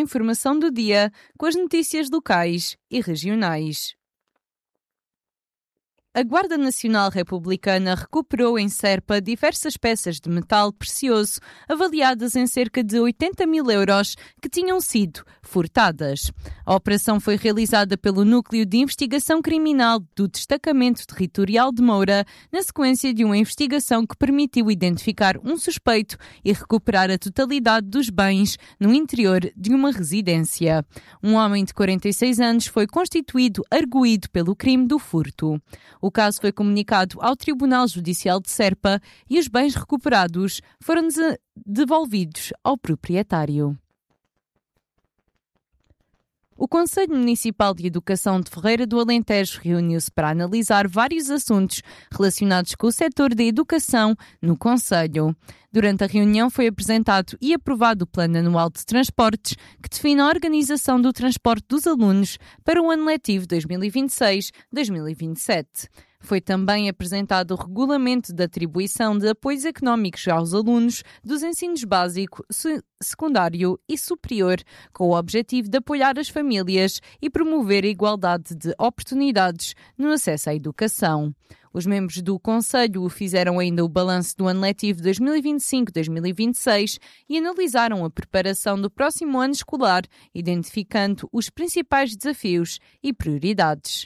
informação do dia com as notícias locais e regionais. A Guarda Nacional Republicana recuperou em Serpa diversas peças de metal precioso avaliadas em cerca de 80 mil euros que tinham sido furtadas. A operação foi realizada pelo Núcleo de Investigação Criminal do Destacamento Territorial de Moura na sequência de uma investigação que permitiu identificar um suspeito e recuperar a totalidade dos bens no interior de uma residência. Um homem de 46 anos foi constituído arguido pelo crime do furto. O caso foi comunicado ao Tribunal Judicial de Serpa e os bens recuperados foram devolvidos ao proprietário. O Conselho Municipal de Educação de Ferreira do Alentejo reuniu-se para analisar vários assuntos relacionados com o setor da educação no Conselho. Durante a reunião foi apresentado e aprovado o Plano Anual de Transportes, que define a organização do transporte dos alunos para o ano letivo 2026-2027. Foi também apresentado o regulamento de atribuição de apoios económicos aos alunos dos ensinos básico, secundário e superior, com o objetivo de apoiar as famílias e promover a igualdade de oportunidades no acesso à educação. Os membros do Conselho fizeram ainda o balanço do ano letivo 2025-2026 e analisaram a preparação do próximo ano escolar, identificando os principais desafios e prioridades.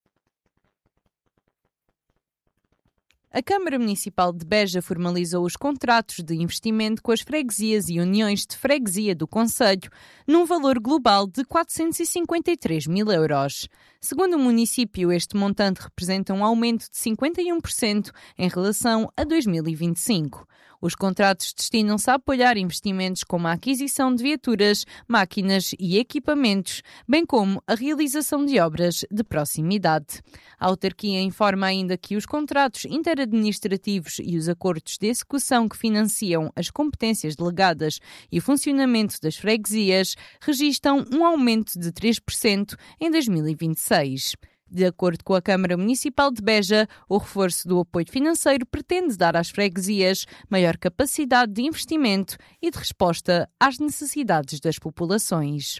A Câmara Municipal de Beja formalizou os contratos de investimento com as freguesias e uniões de freguesia do concelho, num valor global de 453 mil euros. Segundo o município, este montante representa um aumento de 51% em relação a 2025. Os contratos destinam-se a apoiar investimentos como a aquisição de viaturas, máquinas e equipamentos, bem como a realização de obras de proximidade. A autarquia informa ainda que os contratos interadministrativos e os acordos de execução que financiam as competências delegadas e o funcionamento das freguesias registram um aumento de 3% em 2026. De acordo com a Câmara Municipal de Beja, o reforço do apoio financeiro pretende dar às freguesias maior capacidade de investimento e de resposta às necessidades das populações.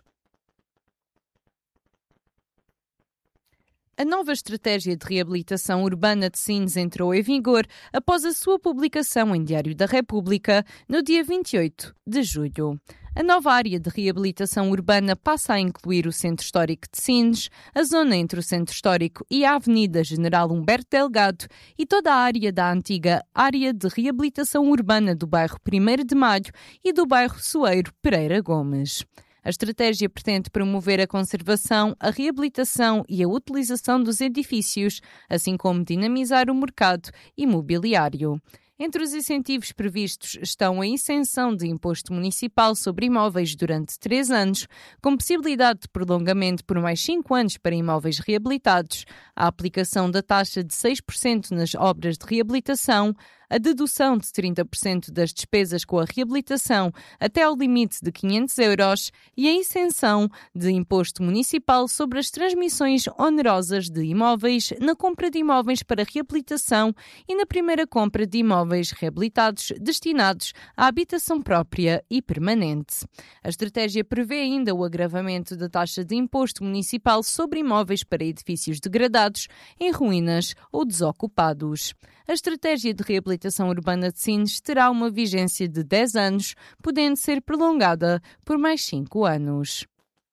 A nova estratégia de reabilitação urbana de Sines entrou em vigor após a sua publicação em Diário da República no dia 28 de julho. A nova área de reabilitação urbana passa a incluir o Centro Histórico de Sines, a zona entre o Centro Histórico e a Avenida General Humberto Delgado e toda a área da antiga Área de Reabilitação Urbana do bairro 1º de Maio e do bairro Soeiro Pereira Gomes. A estratégia pretende promover a conservação, a reabilitação e a utilização dos edifícios, assim como dinamizar o mercado imobiliário. Entre os incentivos previstos estão a isenção de imposto municipal sobre imóveis durante 3 anos, com possibilidade de prolongamento por mais 5 anos para imóveis reabilitados, a aplicação da taxa de 6% nas obras de reabilitação, a dedução de 30% das despesas com a reabilitação até ao limite de 500 euros e a isenção de imposto municipal sobre as transmissões onerosas de imóveis na compra de imóveis para reabilitação e na primeira compra de imóveis reabilitados destinados à habitação própria e permanente. A estratégia prevê ainda o agravamento da taxa de imposto municipal sobre imóveis para edifícios degradados, em ruínas ou desocupados. A estratégia de reabilitação urbana de Sines terá uma vigência de 10 anos, podendo ser prolongada por mais 5 anos.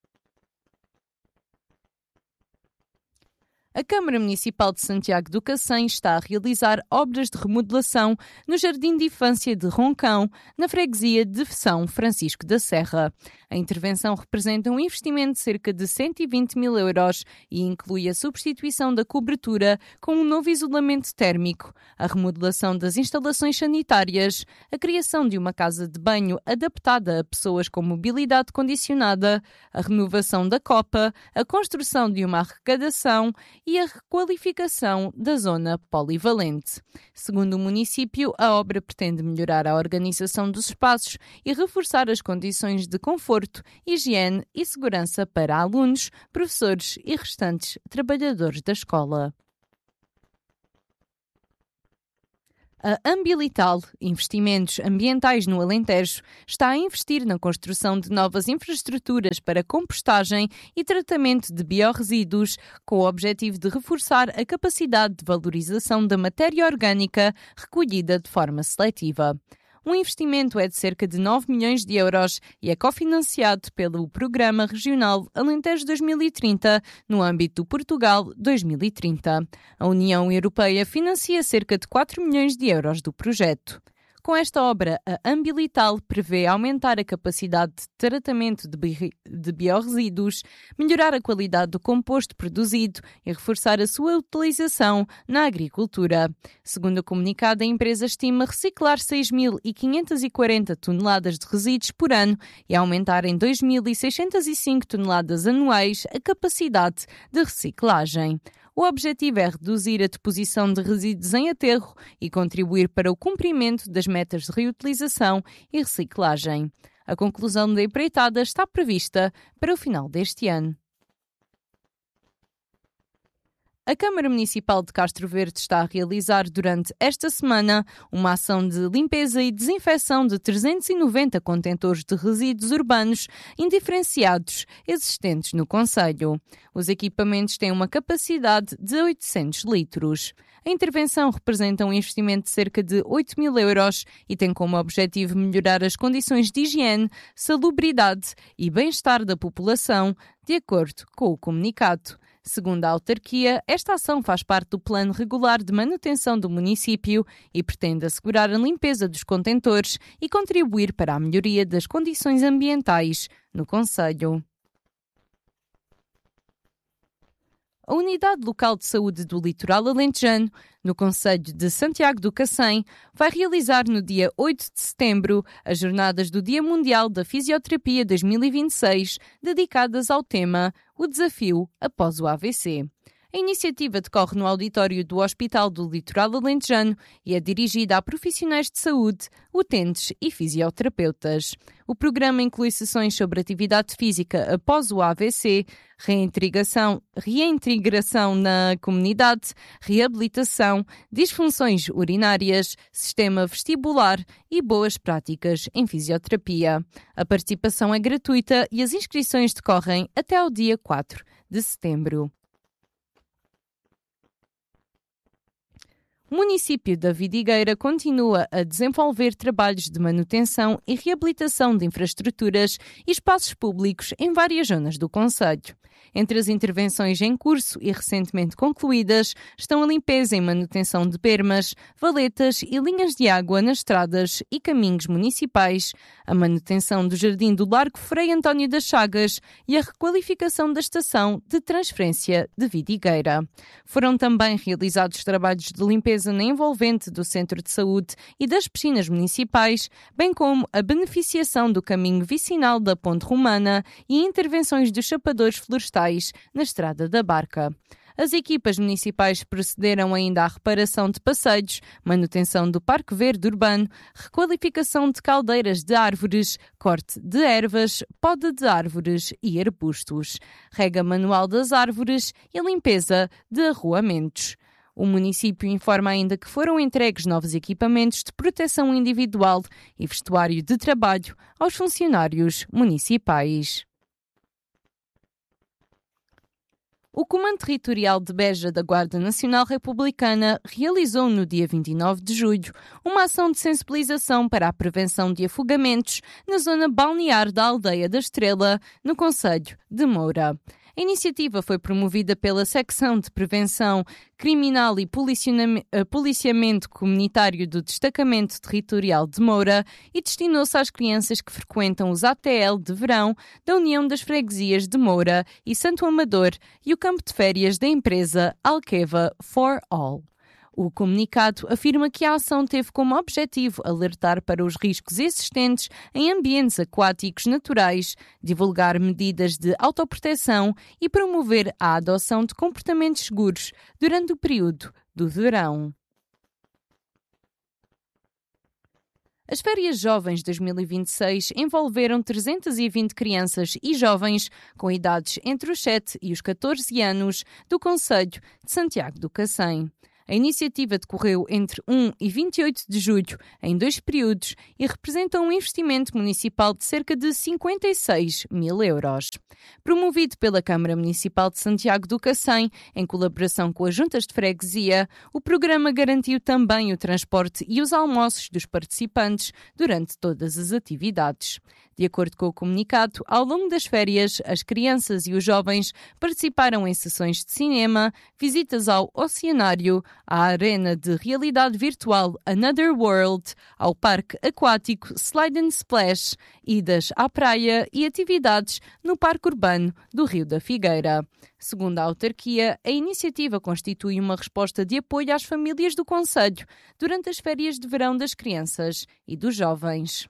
A Câmara Municipal de Santiago do Cacém está a realizar obras de remodelação no Jardim de Infância de Roncão, na freguesia de São Francisco da Serra. A intervenção representa um investimento de cerca de 120 mil euros e inclui a substituição da cobertura com um novo isolamento térmico, a remodelação das instalações sanitárias, a criação de uma casa de banho adaptada a pessoas com mobilidade condicionada, a renovação da copa, a construção de uma arrecadação e a requalificação da zona polivalente. Segundo o município, a obra pretende melhorar a organização dos espaços e reforçar as condições de conforto, higiene e segurança para alunos, professores e restantes trabalhadores da escola. A Ambilital, Investimentos Ambientais no Alentejo, está a investir na construção de novas infraestruturas para compostagem e tratamento de biorresíduos, com o objetivo de reforçar a capacidade de valorização da matéria orgânica recolhida de forma seletiva. O investimento é de cerca de 9 milhões de euros e é cofinanciado pelo Programa Regional Alentejo 2030 no âmbito do Portugal 2030. A União Europeia financia cerca de 4 milhões de euros do projeto. Com esta obra, a Ambilital prevê aumentar a capacidade de tratamento de biorresíduos, melhorar a qualidade do composto produzido e reforçar a sua utilização na agricultura. Segundo o comunicado, a empresa estima reciclar 6.540 toneladas de resíduos por ano e aumentar em 2.605 toneladas anuais a capacidade de reciclagem. O objetivo é reduzir a deposição de resíduos em aterro e contribuir para o cumprimento das metas de reutilização e reciclagem. A conclusão da empreitada está prevista para o final deste ano. A Câmara Municipal de Castro Verde está a realizar durante esta semana uma ação de limpeza e desinfecção de 390 contentores de resíduos urbanos indiferenciados existentes no concelho. Os equipamentos têm uma capacidade de 800 litros. A intervenção representa um investimento de cerca de 8 mil euros e tem como objetivo melhorar as condições de higiene, salubridade e bem-estar da população, de acordo com o comunicado. Segundo a autarquia, esta ação faz parte do plano regular de manutenção do município e pretende assegurar a limpeza dos contentores e contribuir para a melhoria das condições ambientais no concelho. A Unidade Local de Saúde do Litoral Alentejano, no concelho de Santiago do Cacém, vai realizar no dia 8 de setembro as Jornadas do Dia Mundial da Fisioterapia 2026, dedicadas ao tema O Desafio após o AVC. A iniciativa decorre no auditório do Hospital do Litoral Alentejano e é dirigida a profissionais de saúde, utentes e fisioterapeutas. O programa inclui sessões sobre atividade física após o AVC, reintegração na comunidade, reabilitação, disfunções urinárias, sistema vestibular e boas práticas em fisioterapia. A participação é gratuita e as inscrições decorrem até ao dia 4 de setembro. O município da Vidigueira continua a desenvolver trabalhos de manutenção e reabilitação de infraestruturas e espaços públicos em várias zonas do concelho. Entre as intervenções em curso e recentemente concluídas estão a limpeza e manutenção de bermas, valetas e linhas de água nas estradas e caminhos municipais, a manutenção do jardim do Largo Frei António das Chagas e a requalificação da estação de transferência de Vidigueira. Foram também realizados trabalhos de limpeza na envolvente do Centro de Saúde e das piscinas municipais, bem como a beneficiação do caminho vicinal da Ponte Romana e intervenções dos chapadores florestais na Estrada da Barca. As equipas municipais procederam ainda à reparação de passeios, manutenção do Parque Verde Urbano, requalificação de caldeiras de árvores, corte de ervas, poda de árvores e arbustos, rega manual das árvores e limpeza de arruamentos. O município informa ainda que foram entregues novos equipamentos de proteção individual e vestuário de trabalho aos funcionários municipais. O Comando Territorial de Beja da Guarda Nacional Republicana realizou no dia 29 de julho uma ação de sensibilização para a prevenção de afogamentos na zona balnear da Aldeia da Estrela, no concelho de Moura. A iniciativa foi promovida pela Secção de Prevenção Criminal e Policiamento Comunitário do Destacamento Territorial de Moura e destinou-se às crianças que frequentam os ATL de verão da União das Freguesias de Moura e Santo Amador e o campo de férias da empresa Alqueva for All. O comunicado afirma que a ação teve como objetivo alertar para os riscos existentes em ambientes aquáticos naturais, divulgar medidas de autoproteção e promover a adoção de comportamentos seguros durante o período do verão. As Férias Jovens 2026 envolveram 320 crianças e jovens com idades entre os 7 e os 14 anos do concelho de Santiago do Cacém. A iniciativa decorreu entre 1 e 28 de julho, em 2 períodos, e representa um investimento municipal de cerca de 56 mil euros. Promovido pela Câmara Municipal de Santiago do Cacém, em colaboração com as juntas de freguesia, o programa garantiu também o transporte e os almoços dos participantes durante todas as atividades. De acordo com o comunicado, ao longo das férias, as crianças e os jovens participaram em sessões de cinema, visitas ao oceanário, à arena de realidade virtual Another World, ao parque aquático Slide and Splash, idas à praia e atividades no Parque Urbano do Rio da Figueira. Segundo a autarquia, a iniciativa constitui uma resposta de apoio às famílias do concelho durante as férias de verão das crianças e dos jovens.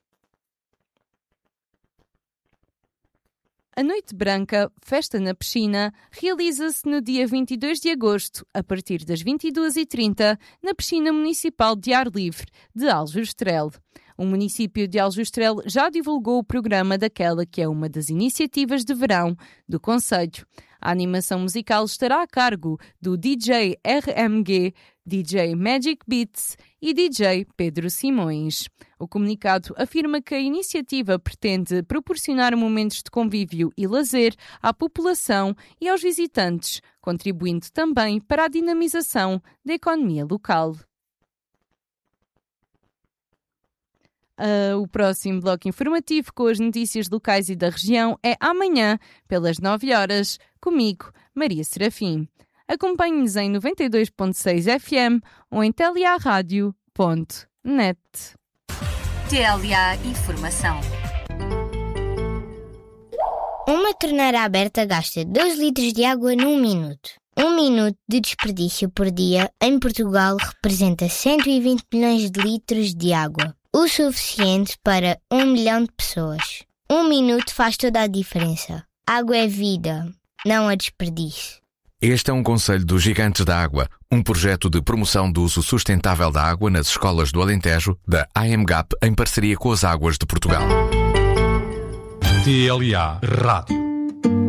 A Noite Branca, festa na piscina, realiza-se no dia 22 de agosto, a partir das 22h30, na Piscina Municipal de Ar Livre de Aljustrel. O município de Aljustrel já divulgou o programa daquela que é uma das iniciativas de verão do concelho. A animação musical estará a cargo do DJ RMG, DJ Magic Beats e DJ Pedro Simões. O comunicado afirma que a iniciativa pretende proporcionar momentos de convívio e lazer à população e aos visitantes, contribuindo também para a dinamização da economia local. O próximo bloco informativo com as notícias locais e da região é amanhã, pelas 9 horas, comigo, Maria Serafim. Acompanhe-nos em 92.6 FM ou em teliaradio.net. TLA Informação. Uma torneira aberta gasta 2 litros de água num minuto. 1 minuto de desperdício por dia em Portugal representa 120 milhões de litros de água. O suficiente para 1 milhão de pessoas. 1 minuto faz toda a diferença. Água é vida, não a desperdício. Este é um conselho dos Gigantes da Água, um projeto de promoção do uso sustentável da água nas escolas do Alentejo, da AMGAP, em parceria com as Águas de Portugal. TLA Rádio.